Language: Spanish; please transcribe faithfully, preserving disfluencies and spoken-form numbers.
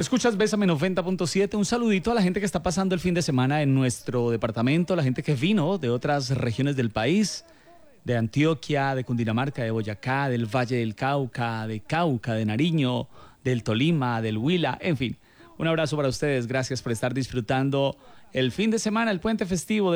Escuchas Bésame noventa punto siete. Un saludito a la gente que está pasando el fin de semana en nuestro departamento, la gente que vino de otras regiones del país, de Antioquia, de Cundinamarca, de Boyacá, del Valle del Cauca, de Cauca, de Nariño, del Tolima, del Huila, en fin. Un abrazo para ustedes, gracias por estar disfrutando el fin de semana, el puente festivo.